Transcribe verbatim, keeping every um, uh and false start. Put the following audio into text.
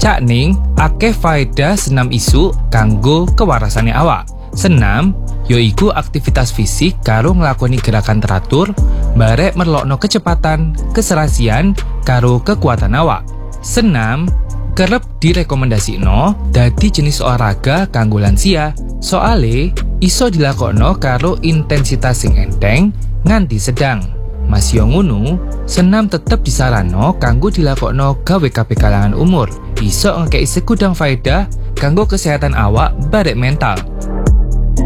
Cakning akeh faedah senam isuk kanggo kewarasane awak. Senam yoiku aktivitas fisik karo nglakoni gerakan teratur, barek merlokno kecepatan, keserasian karo kekuatan awak. Senam kerep direkomendasikno dadi jenis olahraga kanggo lansia, soale iso dilakokno karo intensitas sing enteng nganti sedang. Masih ngono, senam tetep disaranno kanggo dilakokno gawe kabeh kalangan umur. Iso ngekei segudang faedah kanggo kesehatan awak barek mental.